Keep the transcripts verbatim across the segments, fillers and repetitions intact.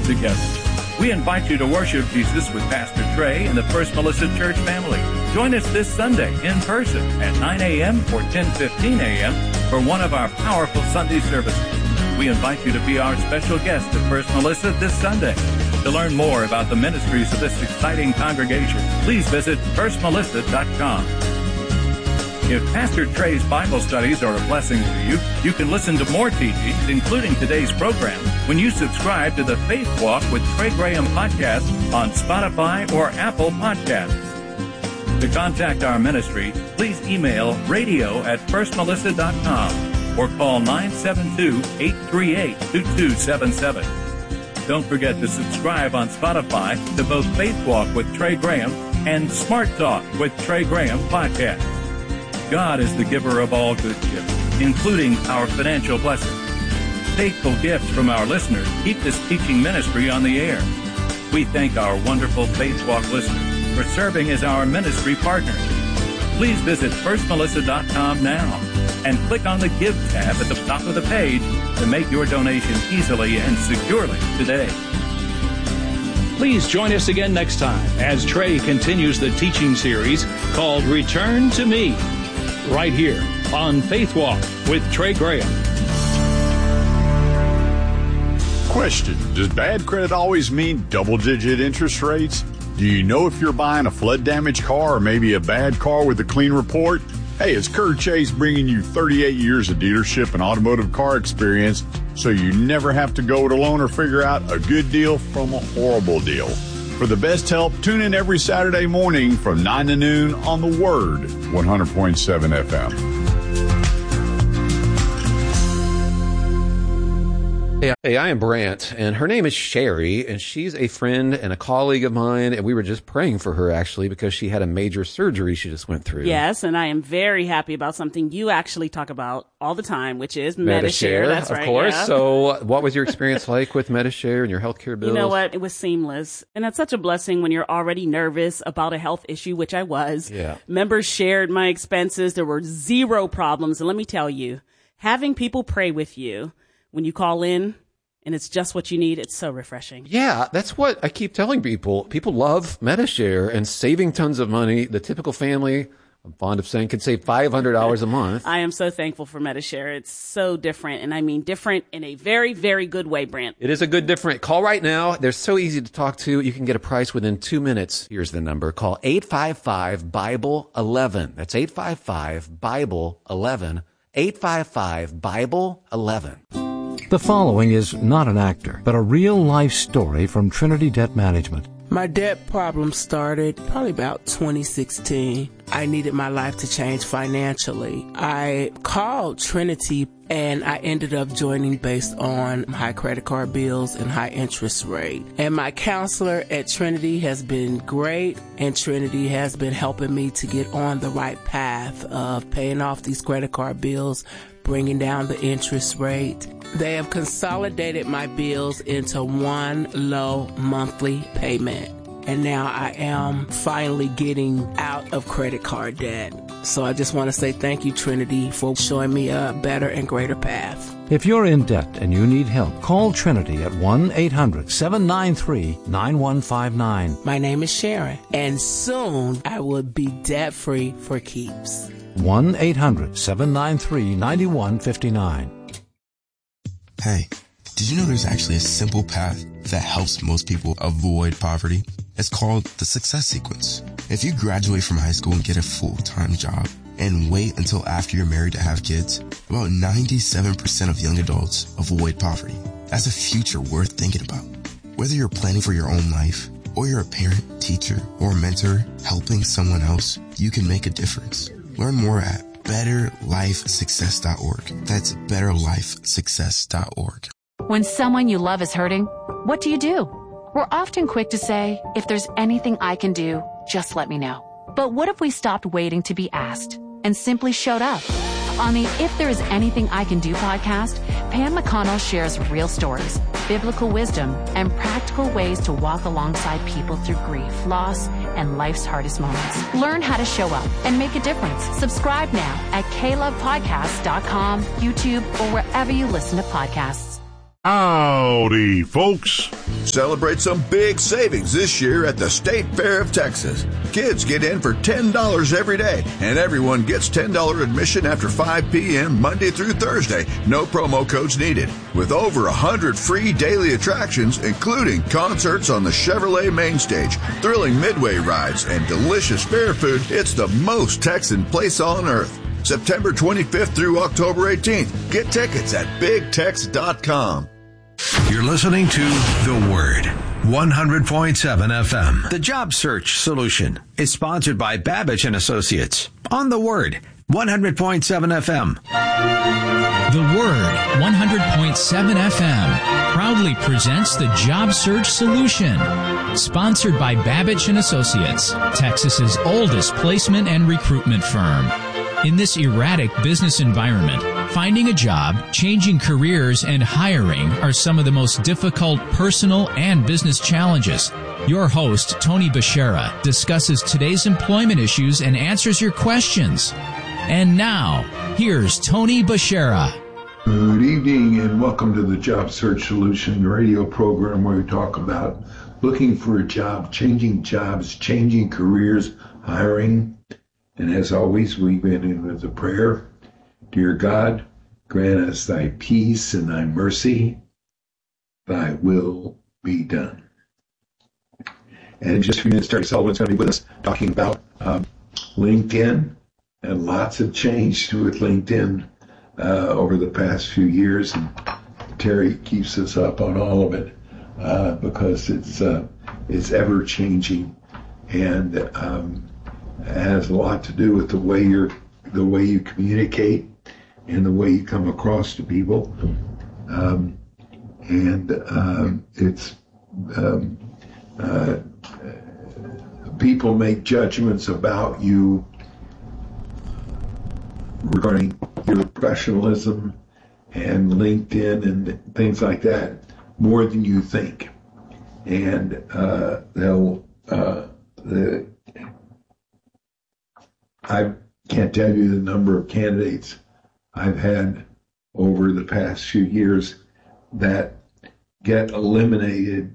together. We invite you to worship Jesus with Pastor Trey and the First Melissa Church family. Join us this Sunday in person at nine a.m. or ten fifteen a.m. for one of our powerful Sunday services. We invite you to be our special guest at First Melissa this Sunday. To learn more about the ministries of this exciting congregation, please visit first melissa dot com. If Pastor Trey's Bible studies are a blessing to you, you can listen to more teachings, including today's program, when you subscribe to the Faith Walk with Trey Graham podcast on Spotify or Apple Podcasts. To contact our ministry, please email radio at first melissa dot com or call nine seven two, eight three eight, two two seven seven. Don't forget to subscribe on Spotify to both Faith Walk with Trey Graham and Smart Talk with Trey Graham podcast. God is the giver of all good gifts, including our financial blessings. Faithful gifts from our listeners keep this teaching ministry on the air. We thank our wonderful Faith Walk listeners for serving as our ministry partners. Please visit first melissa dot com now and click on the Give tab at the top of the page to make your donation easily and securely today. Please join us again next time as Trey continues the teaching series called Return to Me, right here on Faith Walk with Trey Graham. Question: does bad credit always mean double-digit interest rates? Do you know if you're buying a flood-damaged car or maybe a bad car with a clean report? Hey, it's Kurt Chase bringing you thirty-eight years of dealership and automotive car experience so you never have to go it alone or figure out a good deal from a horrible deal. For the best help, tune in every Saturday morning from nine to noon on The Word, one hundred point seven F M. Hey, hey, I am Brant, and her name is Sherry, and she's a friend and a colleague of mine, and we were just praying for her, actually, because she had a major surgery she just went through. Yes, and I am very happy about something you actually talk about all the time, which is Medi-Share. Medi-Share. That's of right, course. yeah. So what was your experience like with Medi-Share and your healthcare bills? You know what? It was seamless, and it's such a blessing when you're already nervous about a health issue, which I was. Yeah. Members shared my expenses. There were zero problems, and let me tell you, having people pray with you when you call in, and it's just what you need, it's so refreshing. Yeah, that's what I keep telling people. People love Medi-Share and saving tons of money. The typical family, I'm fond of saying, can save five hundred dollars a month. I am so thankful for Medi-Share. It's so different, and I mean different in a very, very good way, Brant. It is a good different. Call right now. They're so easy to talk to. You can get a price within two minutes. Here's the number. Call eight five five, Bible eleven. That's eight five five, Bible eleven. eight five five, Bible eleven. The following is not an actor, but a real-life story from Trinity Debt Management. My debt problem started probably about twenty sixteen. I needed my life to change financially. I called Trinity and I ended up joining based on high credit card bills and high interest rate. And my counselor at Trinity has been great, and Trinity has been helping me to get on the right path of paying off these credit card bills, bringing down the interest rate. They have consolidated my bills into one low monthly payment. And now I am finally getting out of credit card debt. So I just want to say thank you, Trinity, for showing me a better and greater path. If you're in debt and you need help, call Trinity at one eight hundred, seven nine three, nine one five nine. My name is Sharon, and soon I will be debt-free for keeps. one eight hundred, seven nine three, nine one five nine. Hey, did you know there's actually a simple path that helps most people avoid poverty? It's called the Success Sequence. If you graduate from high school and get a full-time job and wait until after you're married to have kids, about ninety-seven percent of young adults avoid poverty. That's a future worth thinking about. Whether you're planning for your own life or you're a parent, teacher, or mentor helping someone else, you can make a difference. Learn more at better life success dot org. That's better life success dot org. When someone you love is hurting, what do you do? We're often quick to say, if there's anything I can do, just let me know. But what if we stopped waiting to be asked and simply showed up? On the If There Is Anything I Can Do podcast, Pam McConnell shares real stories, biblical wisdom, and practical ways to walk alongside people through grief, loss, and life's hardest moments. Learn how to show up and make a difference. Subscribe now at k love podcast dot com, YouTube, or wherever you listen to podcasts. Howdy, folks. Celebrate some big savings this year at the State Fair of Texas. Kids get in for ten dollars every day, and everyone gets ten dollars admission after five p.m. Monday through Thursday. No promo codes needed. With over one hundred free daily attractions, including concerts on the Chevrolet main stage, thrilling midway rides, and delicious fair food, it's the most Texan place on earth. September twenty-fifth through October eighteenth. Get tickets at big tex dot com. You're listening to The Word, one hundred point seven F M. The Job Search Solution is sponsored by Babbage and Associates on The Word, one hundred point seven F M. The Word, one hundred point seven F M, proudly presents The Job Search Solution, sponsored by Babbage and Associates, Texas's oldest placement and recruitment firm. In this erratic business environment, finding a job, changing careers, and hiring are some of the most difficult personal and business challenges. Your host, Tony Bashara, discusses today's employment issues and answers your questions. And now, here's Tony Bashara. Good evening and welcome to the Job Search Solution radio program where we talk about looking for a job, changing jobs, changing careers, hiring. And as always, we begin with a prayer. Dear God, grant us thy peace and thy mercy. Thy will be done. And in just a few minutes, Terry Sullivan's going to be with us talking about um, LinkedIn. And lots have changed with LinkedIn uh, over the past few years. And Terry keeps us up on all of it uh, because it's, uh, it's ever changing. And um, has a lot to do with the way you're, the way you communicate and the way you come across to people. Um, and um, it's um, uh, people make judgments about you regarding your professionalism and LinkedIn and things like that more than you think. And uh, they'll uh, the I can't tell you the number of candidates I've had over the past few years that get eliminated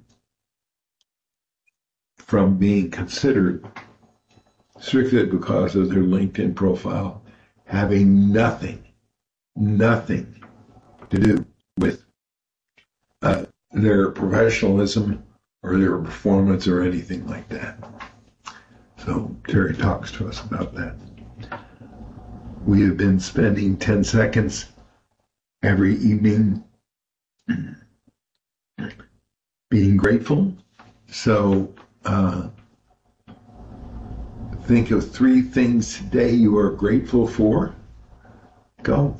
from being considered strictly because of their LinkedIn profile having nothing, nothing to do with uh, their professionalism or their performance or anything like that. So Terry talks to us about that. We have been spending ten seconds every evening being grateful. So uh, think of three things today you are grateful for. Go.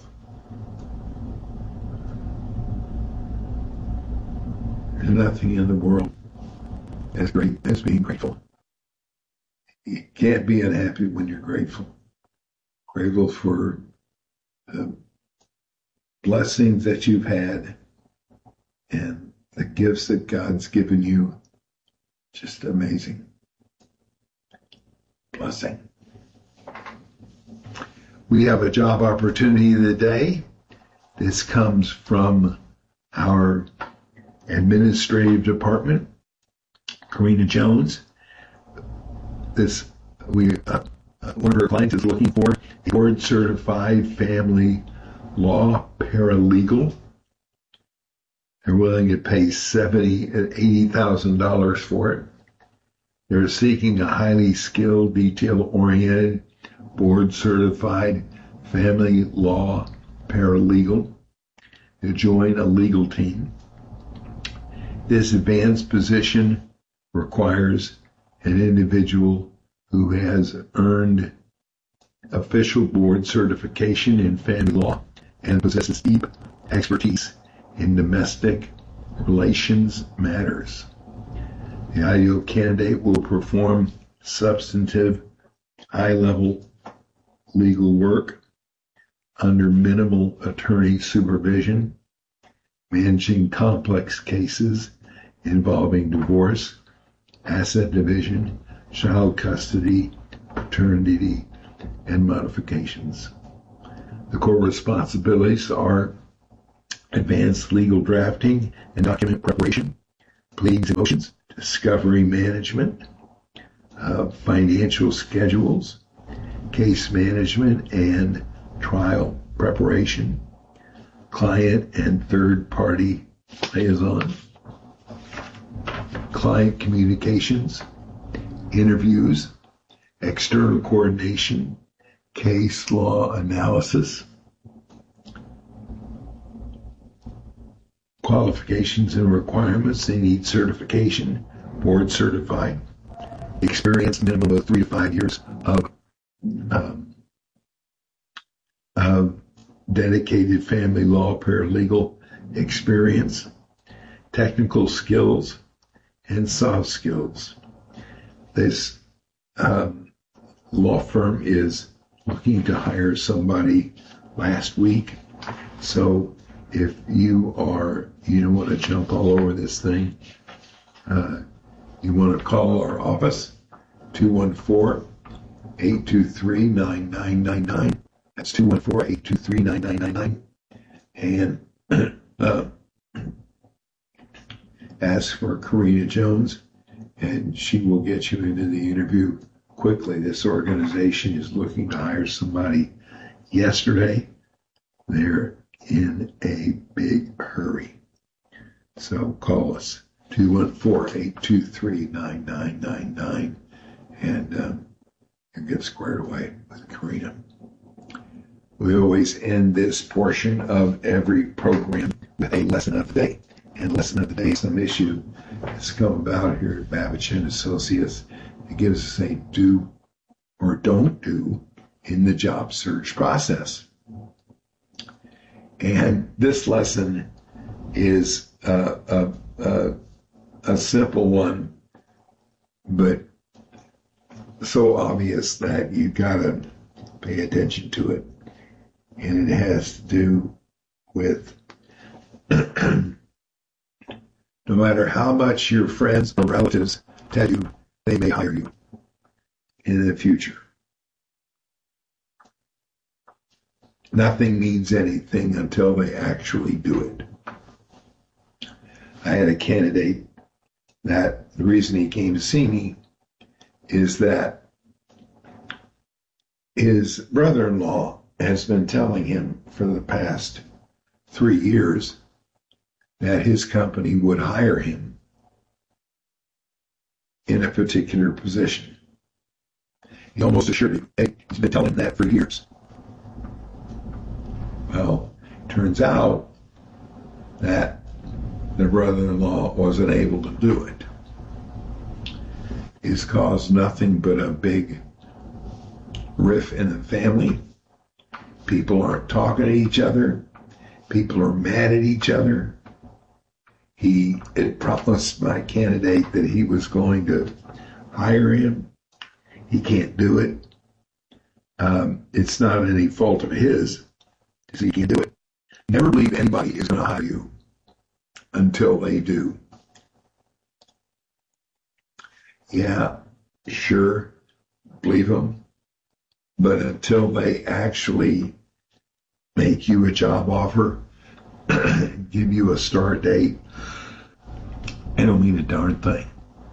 There's nothing in the world as great as being grateful. You can't be unhappy when you're grateful. Grateful for the blessings that you've had and the gifts that God's given you. Just amazing. Blessing. We have a job opportunity of the day. This comes from our administrative department, Karina Jones. This we uh, one of our clients is looking for a board certified family law paralegal. They're willing to pay seventy and eighty thousand dollars for it. They're seeking a highly skilled, detail-oriented, board-certified family law paralegal to join a legal team. This advanced position requires an individual who has earned official board certification in family law and possesses deep expertise in domestic relations matters. The ideal candidate will perform substantive, high-level legal work under minimal attorney supervision, managing complex cases involving divorce, asset division, child custody, paternity, and modifications. The core responsibilities are advanced legal drafting and document preparation, pleadings and motions, discovery management, uh, financial schedules, case management and trial preparation, client and third-party liaison, client communications, interviews, external coordination, case law analysis, qualifications and requirements. They need certification, board certified, experience minimum of three to five years of, um, of dedicated family law paralegal experience, technical skills, and soft skills. This um, law firm is looking to hire somebody last week. So if you are, you don't want to jump all over this thing, uh, you want to call our office, two one four, eight two three, nine nine nine nine. That's two one four, eight two three, nine nine nine nine. And uh, ask for Karina Jones, and she will get you into the interview quickly. This organization is looking to hire somebody yesterday. They're in a big hurry. So call us, two one four, eight two three, nine nine nine nine, and um, you get squared away with Karina. We always end this portion of every program with a lesson of the day. And lesson of the day, some issue has come about here at Babbage and Associates. It gives us a do or don't do in the job search process. And this lesson is uh, a, a, a simple one, but so obvious that you gotta pay attention to it. And it has to do with no matter how much your friends or relatives tell you they may hire you in the future, nothing means anything until they actually do it. I had a candidate that the reason he came to see me is that his brother-in-law has been telling him for the past three years that his company would hire him in a particular position. He almost assured me, hey, he's been telling him that for years. Well, turns out that the brother-in-law wasn't able to do it. It's caused nothing but a big rift in the family. People aren't talking to each other. People are mad at each other. He had promised my candidate that he was going to hire him. He can't do it. Um, it's not any fault of his, because he can't do it. Never believe anybody is going to hire you until they do. Yeah, sure, believe them. But until they actually make you a job offer, give you a start date, I don't mean a darn thing.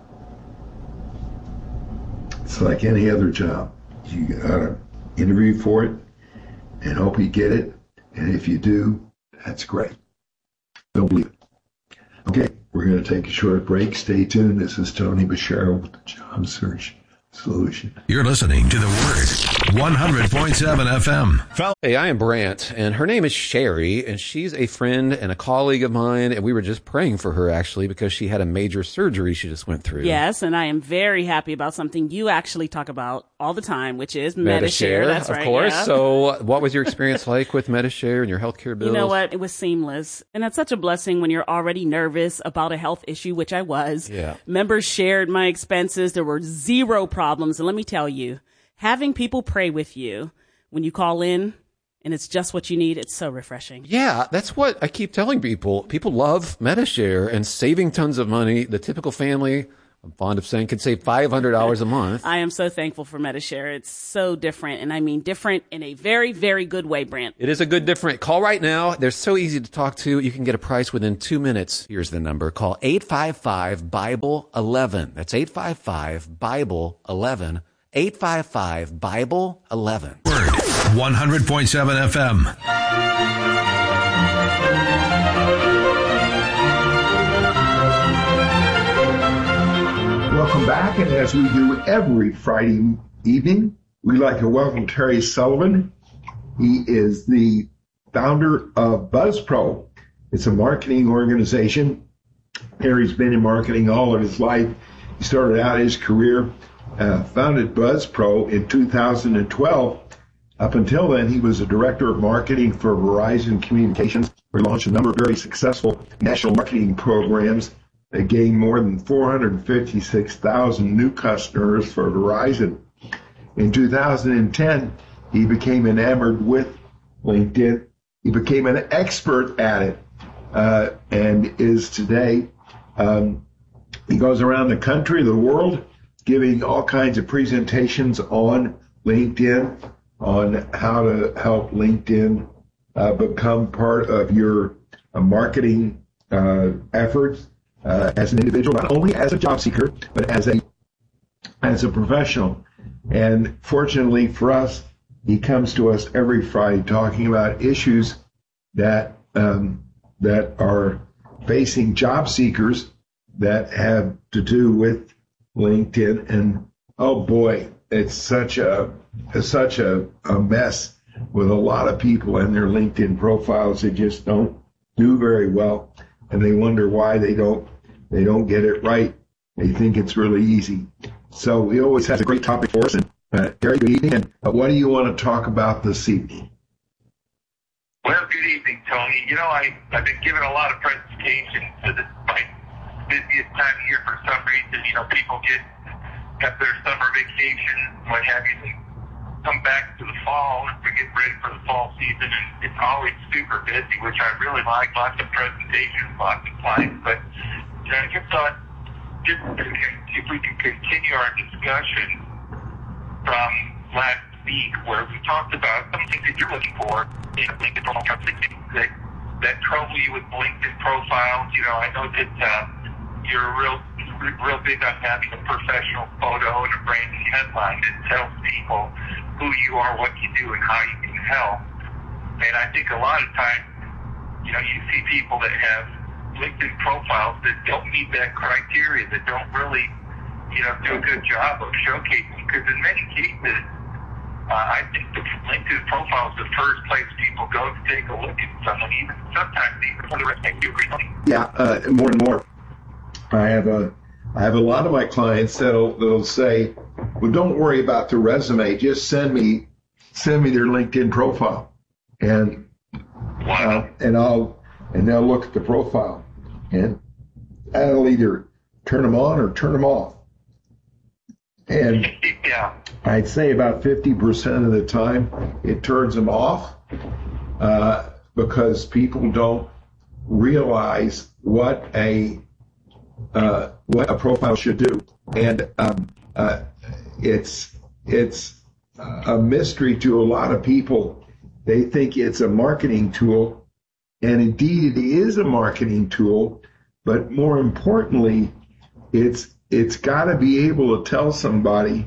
It's like any other job. You gotta interview for it and hope you get it. And if you do, that's great. Don't believe it. Okay, we're going to take a short break. Stay tuned. This is Tony Basharo with the Job Search Solution. You're listening to The Word, one hundred point seven F M. Hey, I am Brant, and her name is Sherry, and she's a friend and a colleague of mine, and we were just praying for her, actually, because she had a major surgery she just went through. Yes, and I am very happy about something you actually talk about all the time, which is Medi-Share. That's of right, course. yeah. So what was your experience like with Medi-Share and your healthcare bills? You know what? It was seamless. And that's such a blessing when you're already nervous about a health issue, which I was. Yeah. Members shared my expenses. There were zero problems. And let me tell you, having people pray with you when you call in and it's just what you need, it's so refreshing. Yeah, that's what I keep telling people. People love Medi-Share and saving tons of money. The typical family I'm fond of saying, can save five hundred dollars a month. I am so thankful for Medi-Share. It's so different, and I mean different in a very, very good way, Brent. It is a good different. Call right now. They're so easy to talk to. You can get a price within two minutes. Here's the number. Call eight five five, Bible eleven. That's eight five five, Bible eleven. eight five five, Bible eleven. Word one hundred point seven F M. Welcome back, and as we do every Friday evening, we'd like to welcome Terry Sullivan. He is the founder of BuzzPro. It's a marketing organization. Terry's been in marketing all of his life. He started out his career, uh, founded BuzzPro in two thousand twelve. Up until then, he was a director of marketing for Verizon Communications, where he launched a number of very successful national marketing programs. They gained more than four hundred fifty-six thousand new customers for Verizon. In two thousand ten, he became enamored with LinkedIn. He became an expert at it, uh, and is today. Um, he goes around the country, the world, giving all kinds of presentations on LinkedIn, on how to help LinkedIn uh, become part of your uh, marketing uh, efforts. Uh, as an individual, not only as a job seeker, but as a as a professional. And fortunately for us, he comes to us every Friday talking about issues that um, that are facing job seekers that have to do with LinkedIn. And oh boy, it's such a it's such a, a mess with a lot of people and their LinkedIn profiles. They just don't do very well, and they wonder why they don't. They don't get it right. They think it's really easy. So he always has a great topic for us. And uh, Gary, good evening. And uh, what do you want to talk about this evening? Well, good evening, Tony. You know, I, I've been giving a lot of presentations to this my busiest time of year for some reason. You know, people get got their summer vacation, what have you, they come back to the fall and we get ready for the fall season, and it's always super busy, which I really like. Lots of presentations, lots of clients, but you know, I just thought, just if we can continue our discussion from last week, where we talked about some things that you're looking for in a LinkedIn profile, that, that trouble you with LinkedIn profiles. You know, I know that uh, you're real, real big on having a professional photo and a branding headline that tells people who you are, what you do, and how you can help. And I think a lot of times, you know, you see people that have LinkedIn profiles that don't meet that criteria, that don't really, you know, do a good job of showcasing. Because in many cases, uh, I think the LinkedIn profile is the first place people go to take a look at someone, even sometimes even for the resume. Do you agree? Yeah, uh, more and more. I have a, I have a lot of my clients that'll that'll say, "Well, don't worry about the resume. Just send me, send me their LinkedIn profile, and uh, and I'll." And they'll look at the profile, and that'll either turn them on or turn them off. And yeah. I'd say about fifty percent of the time it turns them off uh, because people don't realize what a uh, what a profile should do, and um, uh, it's it's a mystery to a lot of people. They think it's a marketing tool. And indeed, it is a marketing tool, but more importantly, it's it's got to be able to tell somebody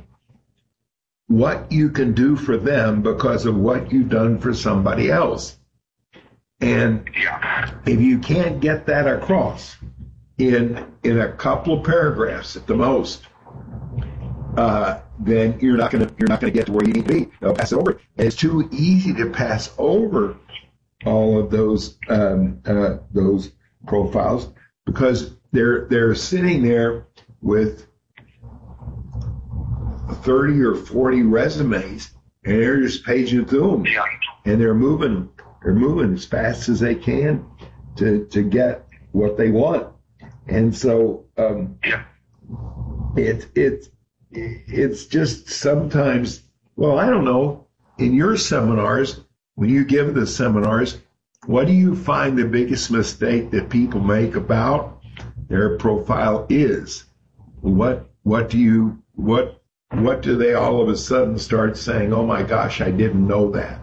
what you can do for them because of what you've done for somebody else. And if you can't get that across in in a couple of paragraphs at the most, uh, then you're not gonna you're not gonna get to where you need to be. They'll pass it over. And it's too easy to pass over all of those um, uh, those profiles because they're they're sitting there with thirty or forty resumes and they're just paging through them, and they're moving they're moving as fast as they can to to get what they want, and so um, it it it's just sometimes, well, I don't know, in your seminars. When you give the seminars, what do you find the biggest mistake that people make about their profile is? what what do you what what do they all of a sudden start saying? Oh my gosh, I didn't know that.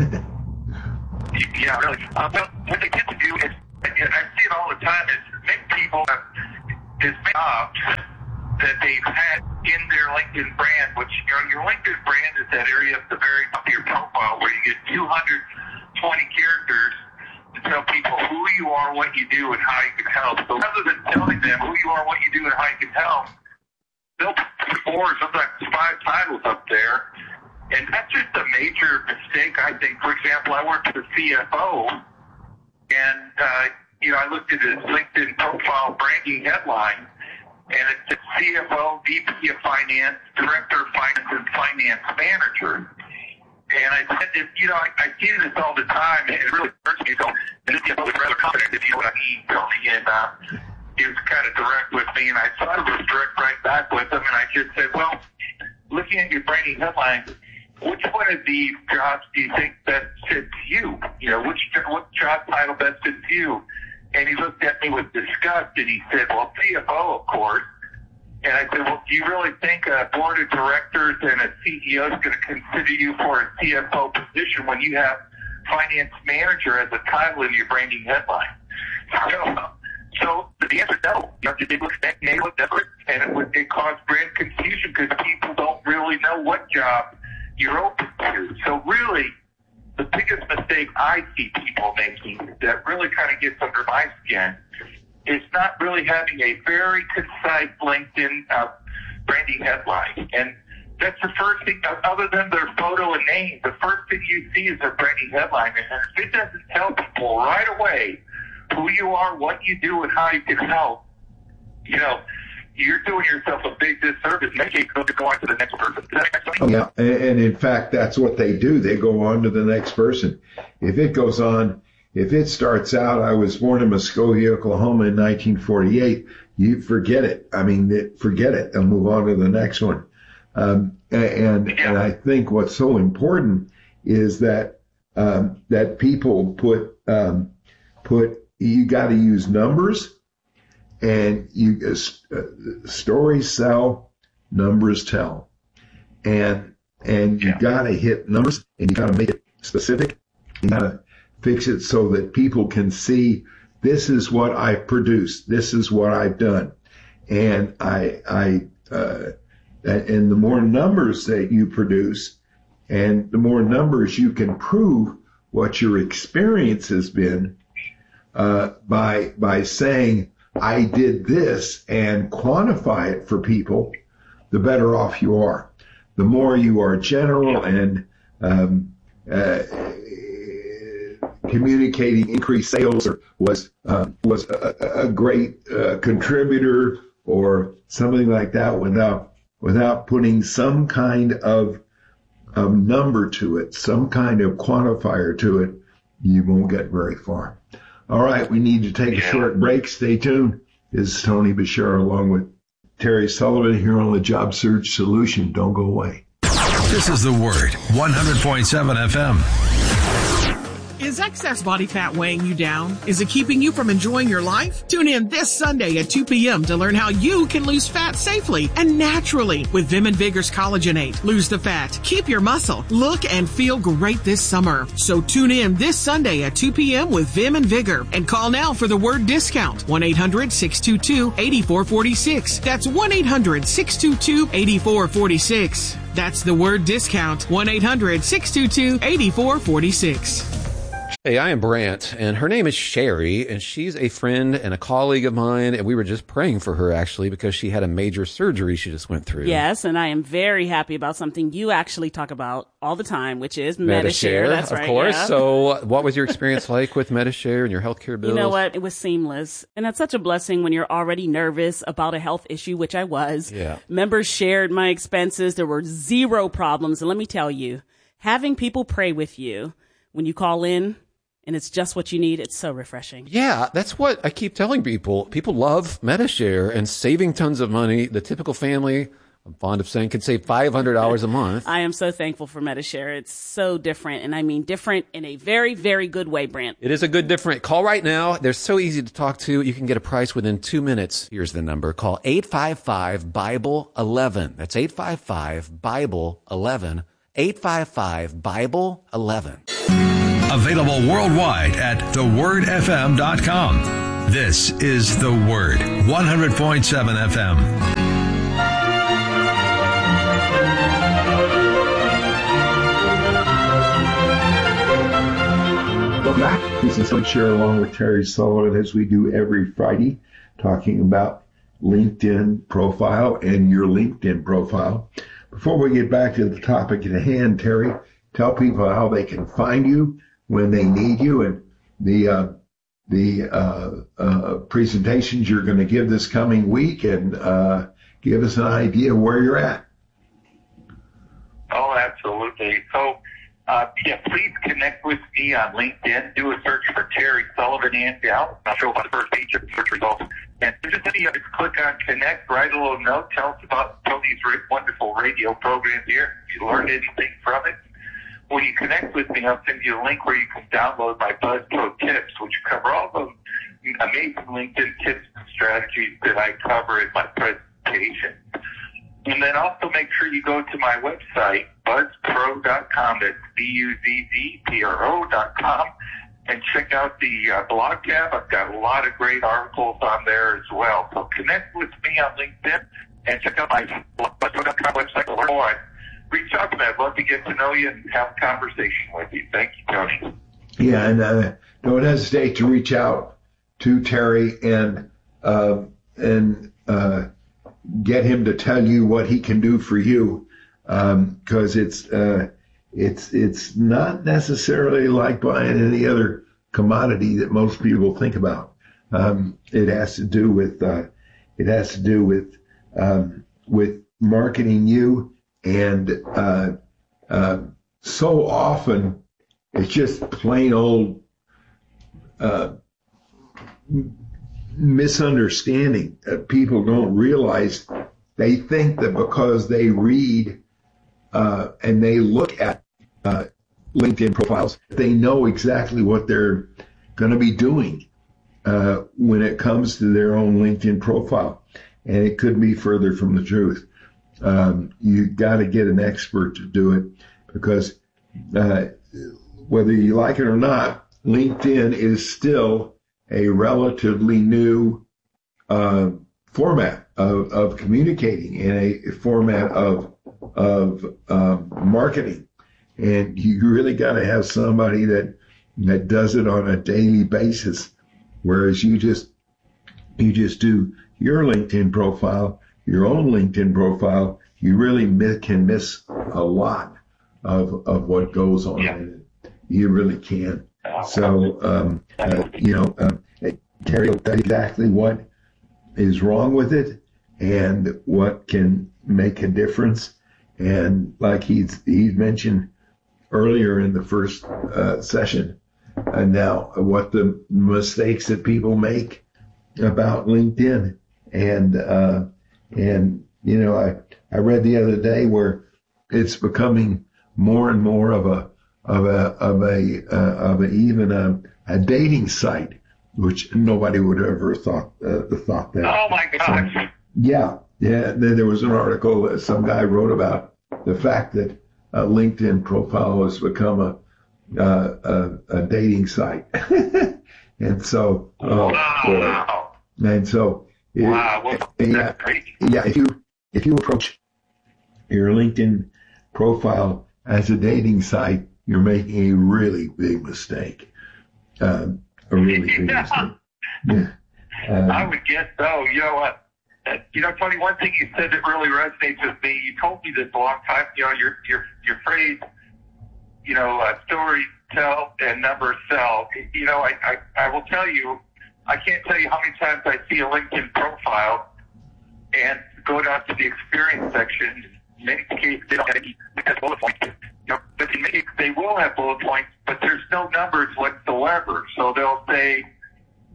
Yeah, really. Uh, well, what they get to do is, and I see it all the time, is make people have is jobs that they've had in their LinkedIn brand, which, you know, your LinkedIn brand is that area of the very top of your profile where you get two hundred twenty characters to tell people who you are, what you do, and how you can help. So rather than telling them who you are, what you do, and how you can help, they'll put four, sometimes five titles up there. And that's just a major mistake, I think. For example, I worked as a C F O, and, uh, you know, I looked at his LinkedIn profile branding headline, and it said C F O, V P of Finance, Director of Finance, and Finance Manager. And I said, you know, I, I see this all the time, and it really hurts me. So, and this C F O was rather confident, if you know what I mean, Tony, and uh, he was kind of direct with me, and I thought it was direct right back with him, and I just said, well, looking at your branding headline, which one of these jobs do you think best fits you? You know, which what job title best fits you? And he looked at me with disgust, and he said, well, C F O, of course. And I said, well, do you really think a board of directors and a C E O is going to consider you for a C F O position when you have finance manager as a title in your branding headline? So, so the answer is no. You know, it looks they look different, and it would it caused brand confusion because people don't really know what job you're open to. So really, the biggest mistake I see people making that really kind of gets under my skin is not really having a very concise LinkedIn uh, branding headline. And that's the first thing, other than their photo and name, the first thing you see is their branding headline. And if it doesn't tell people right away who you are, what you do, and how you can help, you know, you're doing yourself a big disservice. Maybe you go on to the next person. Oh, yeah, and, and in fact, that's what they do. They go on to the next person. If it goes on, if it starts out, I was born in Muskogee, Oklahoma in nineteen forty-eight, you forget it. I mean, it, forget it and move on to the next one. Um, and, yeah. and I think what's so important is that, um, that people put, um, put, you got to use numbers. And you uh, stories sell, numbers tell, and and you yeah. gotta hit numbers, and you gotta make it specific. You gotta fix it so that people can see this is what I've produced, this is what I've done, and I I uh, and the more numbers that you produce, and the more numbers you can prove what your experience has been uh, by by saying, I did this, and quantify it for people, the better off you are. The more you are general and um, uh, communicating increased sales or was uh, was a, a great uh, contributor or something like that without without putting some kind of, of number to it, some kind of quantifier to it, you won't get very far. All right, we need to take a short break. Stay tuned. This is Tony Bashir along with Terry Sullivan here on the Job Search Solution. Don't go away. This is The Word, one hundred point seven F M. Is excess body fat weighing you down? Is it keeping you from enjoying your life? Tune in this Sunday at two p.m. to learn how you can lose fat safely and naturally with Vim and Vigor's Collagenate. Lose the fat, keep your muscle, look and feel great this summer. So tune in this Sunday at two p.m. with Vim and Vigor and call now for the word discount. one eight hundred six two two eight four four six. That's one eight hundred six two two eight four four six. That's the word discount. one eight hundred six two two eight four four six. Hey, I am Brant, and her name is Sherry, and she's a friend and a colleague of mine, and we were just praying for her, actually, because she had a major surgery she just went through. Yes, and I am very happy about something you actually talk about all the time, which is Medi-Share. That's of right, course. yeah. So what was your experience like with Medi-Share and your healthcare bills? You know what? It was seamless, and it's such a blessing when you're already nervous about a health issue, which I was. Yeah. Members shared my expenses. There were zero problems, and let me tell you, having people pray with you when you call in, and it's just what you need. It's so refreshing. Yeah, that's what I keep telling people. People love Medi-Share and saving tons of money. The typical family I'm fond of saying, can save five hundred dollars a month. I am so thankful for Medi-Share. It's so different, and I mean different in a very, very good way, Brent. It is a good different. Call right now. They're so easy to talk to. You can get a price within two minutes. Here's the number. Call eight five five, Bible eleven. That's eight five five, Bible eleven. eight five five, Bible eleven. Available worldwide at the word f m dot com. This is The Word, one hundred point seven F M. Welcome back. This is Share along with Terry Sullivan, as we do every Friday, talking about LinkedIn profile and your LinkedIn profile. Before we get back to the topic at hand, Terry, tell people how they can find you when they need you, and the uh, the uh, uh, presentations you're going to give this coming week, and uh, give us an idea where you're at. Oh, absolutely. So, uh, yeah, please connect with me on LinkedIn. Do a search for Terry Sullivan and Gal. I'll show up on the first page of the search results. And just you know, just click on connect, write a little note, tell us about Tony's wonderful radio program here. If you learned anything from it. When you connect with me, I'll send you a link where you can download my Buzz Pro tips, which cover all the amazing LinkedIn tips and strategies that I cover in my presentation. And then also make sure you go to my website, buzz pro dot com. That's B U Z Z P R O dot com. And check out the uh, blog tab. I've got a lot of great articles on there as well. So connect with me on LinkedIn and check out my buzz pro dot com website to learn more. Reach out to me. I'd love to get to know you and have a conversation with you. Thank you, Tony. Yeah, and uh, don't hesitate to reach out to Terry and uh, and uh, get him to tell you what he can do for you, because um, it's uh, it's it's not necessarily like buying any other commodity that most people think about. Um, it has to do with uh, it has to do with um, with marketing you. And uh, uh, so often it's just plain old uh, misunderstanding. Uh, people don't realize, they think that because they read uh, and they look at uh, LinkedIn profiles, they know exactly what they're going to be doing uh, when it comes to their own LinkedIn profile. And it could be further from the truth. Um, you got to get an expert to do it, because uh, whether you like it or not, LinkedIn is still a relatively new uh, format of, of communicating, and a format of of um, marketing. And you really got to have somebody that that does it on a daily basis, whereas you just you just do your LinkedIn profile. Your own LinkedIn profile, you really miss, can miss a lot of of what goes on yeah. in it. You really can. So, um, uh, you know, uh, Terry will tell you exactly what is wrong with it and what can make a difference. And like he's he's mentioned earlier in the first uh, session, and now what the mistakes that people make about LinkedIn. And uh, And, you know, I, I read the other day where it's becoming more and more of a, of a, of a, uh, of a, even a, a dating site, which nobody would have ever thought, uh, thought that. Oh my gosh. So, yeah. Yeah. Then there was an article that some guy wrote about the fact that a LinkedIn profile has become a, uh, a, a dating site. And so, oh, wow. boy. And so, Wow, well, yeah, yeah. If you if you approach your LinkedIn profile as a dating site, you're making a really big mistake. Um, a really big yeah. mistake. Yeah. Um, I would guess so. You know what? Uh, you know, Tony. One thing you said that really resonates with me. You told me this a long time. You know, your your your phrase. You know, uh, stories tell and numbers sell. You know, I, I I will tell you. I can't tell you how many times I see a LinkedIn profile and go down to the experience section. In many cases, they don't have any bullet points. You know, but in many cases, they will have bullet points, but there's no numbers whatsoever. So they'll say,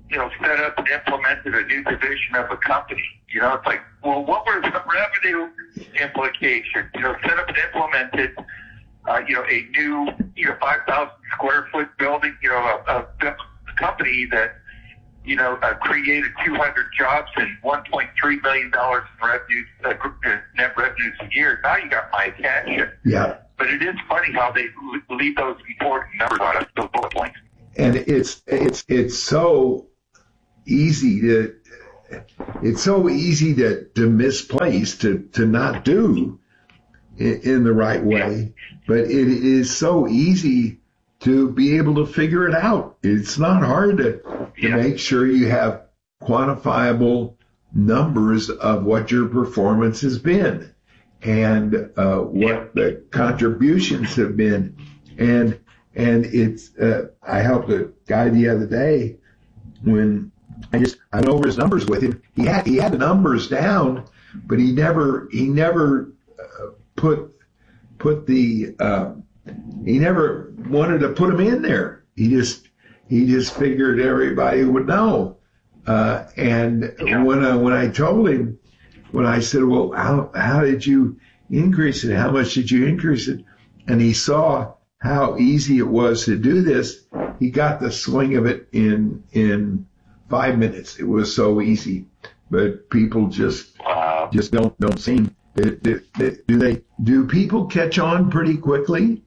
you know, set up and implemented a new division of a company. You know, it's like, well, what were the revenue implications? You know, set up and implemented, uh, you know, a new, you know, five thousand square foot building, you know, a, a, a company that, you know, uh, created two hundred jobs and one point three million dollars in revenues, uh, net revenues a year. Now you got my attention. Yeah. But it is funny how they leave those important numbers on us, those bullet points. And it's it's it's so easy to it's so easy to, to misplace, to, to not do in, in the right way. But it is so easy to be able to figure it out. It's not hard to, to yeah. make sure you have quantifiable numbers of what your performance has been and uh, what yeah. the contributions have been. And and it's uh, I helped a guy the other day when I just I went over his numbers with him. He had he had the numbers down, but he never he never uh, put put the uh, he never wanted to put them in there. He just he just figured everybody would know. Uh, and yeah. when I when I told him, when I said, well, how how did you increase it? How much did you increase it? And he saw how easy it was to do this. He got the swing of it in in five minutes. It was so easy, but people just wow. just don't don't seem. Do, do, do they do people catch on pretty quickly?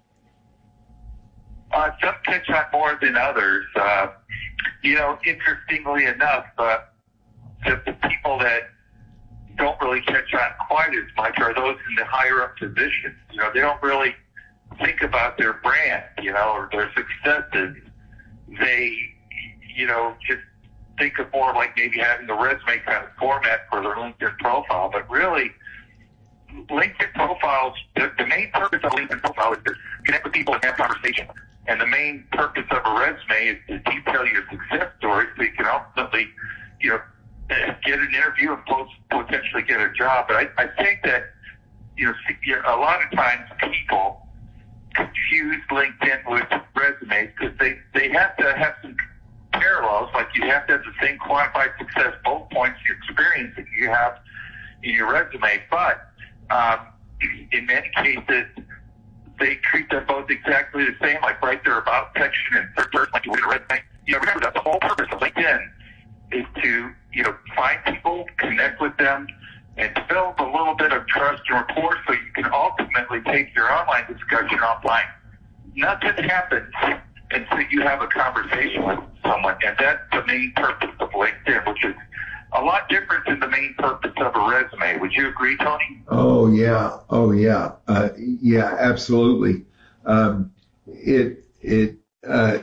Uh, some catch on more than others. Uh, you know, interestingly enough, uh, the, the people that don't really catch on quite as much are those in the higher up positions. You know, they don't really think about their brand, you know, or their successes. They, you know, just think of more like maybe having a resume kind of format for their LinkedIn profile. But really, LinkedIn profiles, the, the main purpose of LinkedIn profile is to connect with people and have conversation. And the main purpose of a resume is to detail your success story so you can ultimately, you know, get an interview and post, potentially get a job. But I, I think that, you know, a lot of times people confuse LinkedIn with resumes because they, they have to have some parallels. Like you have to have the same quantified success bullet points, your experience that you have in your resume. But um, in many cases, they treat them both exactly the same, like right there about section and third person, like you would in a resume. You know, remember that the whole purpose of LinkedIn is to, you know, find people, connect with them, and build a little bit of trust and rapport so you can ultimately take your online discussion offline. Nothing happens until you have a conversation with someone, and that's the main purpose of LinkedIn, which is a lot different than the main purpose of a resume. Would you agree, Tony? Oh, yeah. Oh, yeah. Uh, yeah, absolutely. Um, it, it, uh,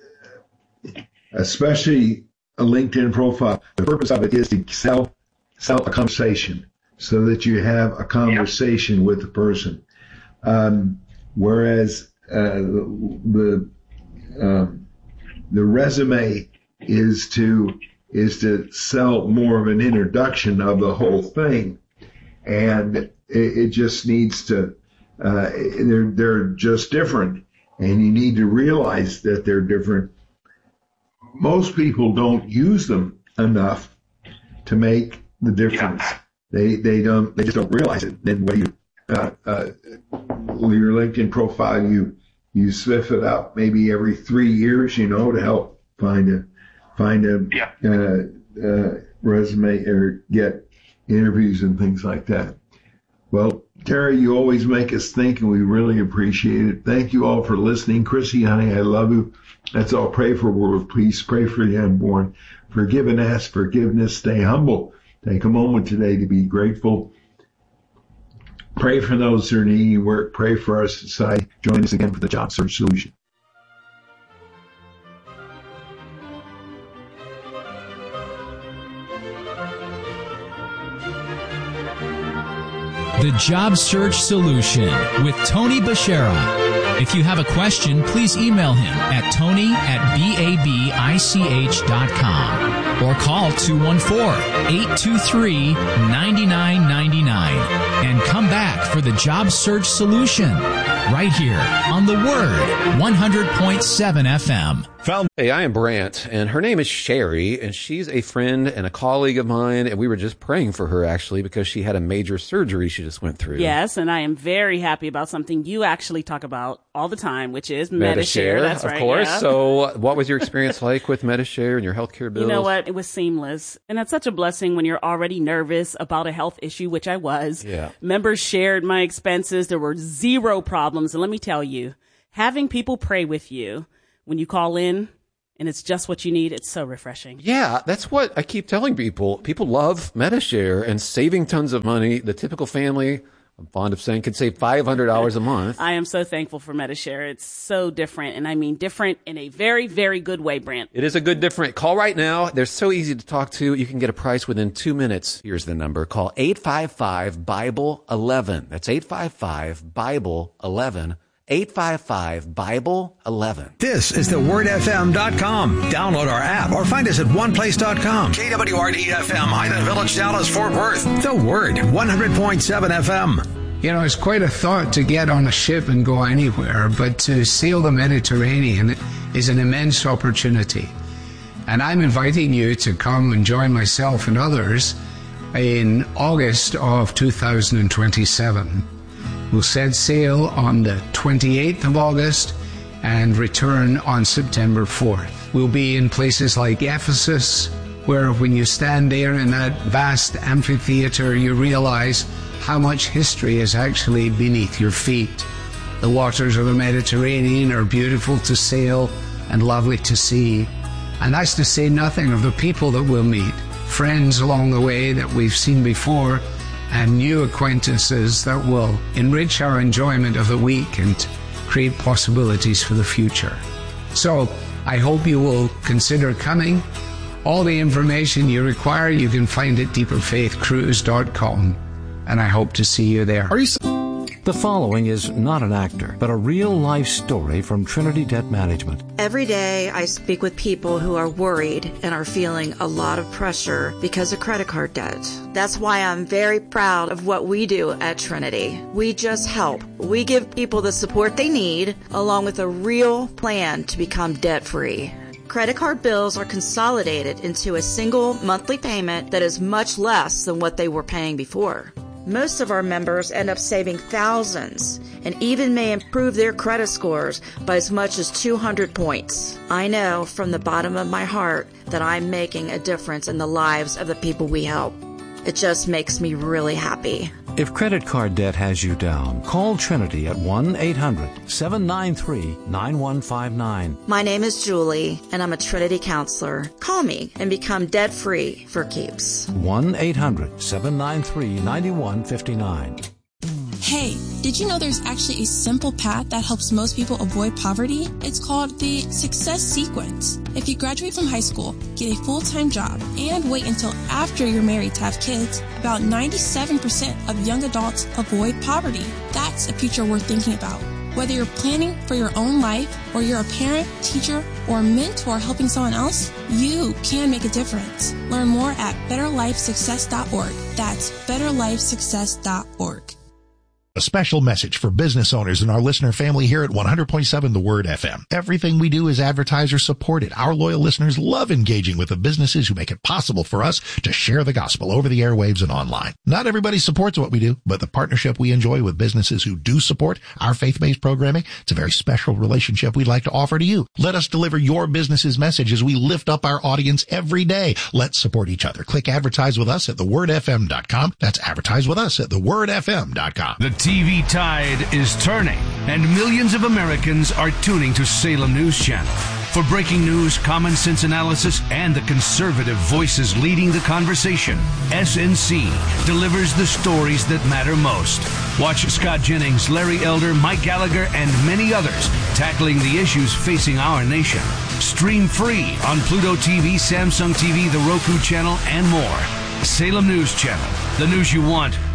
especially a LinkedIn profile, the purpose of it is to sell, sell a conversation so that you have a conversation yep. with the person. Um, whereas, uh, the, um, the resume is to, is to sell more of an introduction of the whole thing. And it, it just needs to, uh, they're, they're just different. And you need to realize that they're different. Most people don't use them enough to make the difference. Yeah. They, they don't, they just don't realize it. Then when you, uh, uh, your LinkedIn profile, you, you sniff it up maybe every three years, you know, to help find a, find a yeah. uh, uh, resume or get interviews and things like that. Well, Terry, you always make us think, and we really appreciate it. Thank you all for listening. Chrissy, honey, I love you. Let's all pray for world peace. Pray for the unborn. Forgive and ask forgiveness. Stay humble. Take a moment today to be grateful. Pray for those who are needing work. Pray for our society. Join us again for the Job Search Solution. The Job Search Solution with Tony Bashara. If you have a question, please email him at tony at babich dot com or call two one four, eight two three, nine nine nine nine. and come back for the Job Search Solution right here on The Word, one hundred point seven F M. Hey, I am Brant, and her name is Sherry, and she's a friend and a colleague of mine, and we were just praying for her, actually, because she had a major surgery she just went through. Yes, and I am very happy about something you actually talk about all the time, which is Medi-Share. That's right. Of course. Yeah. So what was your experience like with Medi-Share and your healthcare bills? You know what? It was seamless. And that's such a blessing when you're already nervous about a health issue, which I was. Yeah. Members shared my expenses. There were zero problems. And let me tell you, having people pray with you when you call in, and it's just what you need, it's so refreshing. Yeah, that's what I keep telling people. People love Medi-Share and saving tons of money. The typical family, I'm fond of saying, could save five hundred dollars a month. I am so thankful for Medi-Share. It's so different, and I mean different in a very, very good way, Brant. It is a good different. Call right now. They're so easy to talk to. You can get a price within two minutes. Here's the number. Call eight five five, Bible eleven. That's eight five five, Bible eleven. eight five five, Bible eleven. This is the word f m dot com. Download our app or find us at one place dot com. K W R D F M, Highland Village, Dallas, Fort Worth. The Word, one hundred point seven F M. You know, it's quite a thought to get on a ship and go anywhere, but to sail the Mediterranean is an immense opportunity. And I'm inviting you to come and join myself and others in August of two thousand twenty-seven. We'll set sail on the twenty-eighth of August and return on September fourth. We'll be in places like Ephesus, where when you stand there in that vast amphitheater, you realize how much history is actually beneath your feet. The waters of the Mediterranean are beautiful to sail and lovely to see. And that's to say nothing of the people that we'll meet, friends along the way that we've seen before, and new acquaintances that will enrich our enjoyment of the week and create possibilities for the future. So I hope you will consider coming. All the information you require you can find at deeper faith cruise dot com, and I hope to see you there. Are you? The following is not an actor, but a real-life story from Trinity Debt Management. Every day I speak with people who are worried and are feeling a lot of pressure because of credit card debt. That's why I'm very proud of what we do at Trinity. We just help. We give people the support they need, along with a real plan to become debt-free. Credit card bills are consolidated into a single monthly payment that is much less than what they were paying before. Most of our members end up saving thousands and even may improve their credit scores by as much as two hundred points. I know from the bottom of my heart that I'm making a difference in the lives of the people we help. It just makes me really happy. If credit card debt has you down, call Trinity at one eight hundred, seven nine three, nine one five nine. My name is Julie, and I'm a Trinity counselor. Call me and become debt-free for keeps. one eight hundred, seven nine three, nine one five nine. Hey, did you know there's actually a simple path that helps most people avoid poverty? It's called the Success Sequence. If you graduate from high school, get a full-time job, and wait until after you're married to have kids, about ninety-seven percent of young adults avoid poverty. That's a future worth thinking about. Whether you're planning for your own life, or you're a parent, teacher, or mentor helping someone else, you can make a difference. Learn more at better life success dot org. That's better life success dot org. A special message for business owners and our listener family here at one hundred point seven The Word F M. Everything we do is advertiser supported. Our loyal listeners love engaging with the businesses who make it possible for us to share the gospel over the airwaves and online. Not everybody supports what we do, but the partnership we enjoy with businesses who do support our faith-based programming, it's a very special relationship we'd like to offer to you. Let us deliver your business's message as we lift up our audience every day. Let's support each other. Click advertise with us at the word f m dot com. That's advertise with us at the word f m dot com. The T V tide is turning, and millions of Americans are tuning to Salem News Channel. For breaking news, common sense analysis, and the conservative voices leading the conversation, S N C delivers the stories that matter most. Watch Scott Jennings, Larry Elder, Mike Gallagher, and many others tackling the issues facing our nation. Stream free on Pluto T V, Samsung T V, the Roku channel, and more. Salem News Channel, the news you want,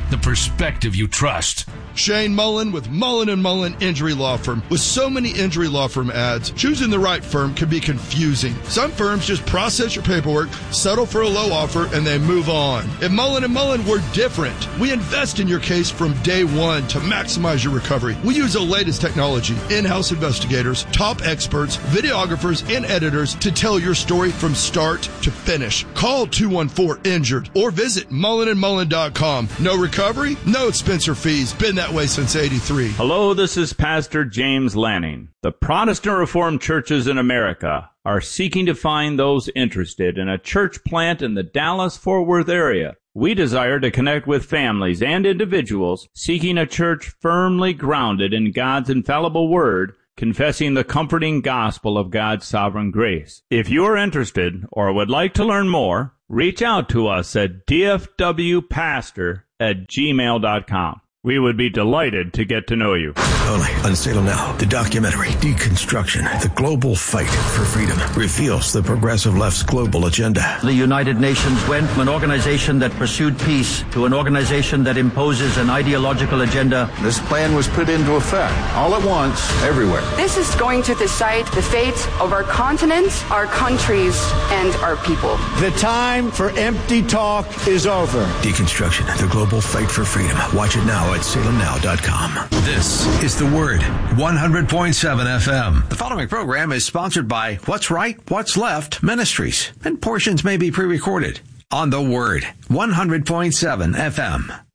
the perspective you trust. Shane Mullen with Mullen and Mullen Injury Law Firm. With so many injury law firm ads, choosing the right firm can be confusing. Some firms just process your paperwork, settle for a low offer, and they move on. At Mullen and Mullen, we're different. We invest in your case from day one to maximize your recovery. We use the latest technology, in-house investigators, top experts, videographers, and editors to tell your story from start to finish. Call two one four injured or visit mullen and mullen dot com. No recovery, no expense or fees. Been that way since eighty-three. Hello, this is Pastor James Lanning. The Protestant Reformed churches in America are seeking to find those interested in a church plant in the Dallas-Fort Worth area. We desire to connect with families and individuals seeking a church firmly grounded in God's infallible word, confessing the comforting gospel of God's sovereign grace. If you are interested or would like to learn more, reach out to us at d f w pastor at gmail dot com. We would be delighted to get to know you. Only on Salem Now, the documentary Deconstruction, the Global Fight for Freedom, reveals the progressive left's global agenda. The United Nations went from an organization that pursued peace to an organization that imposes an ideological agenda. This plan was put into effect all at once, everywhere. This is going to decide the fate of our continent, our countries, and our people. The time for empty talk is over. Deconstruction, the Global Fight for Freedom. Watch it now at salem now dot com. This is The Word, one hundred point seven F M. The following program is sponsored by What's Right, What's Left Ministries, and portions may be pre-recorded on The Word, one hundred point seven F M.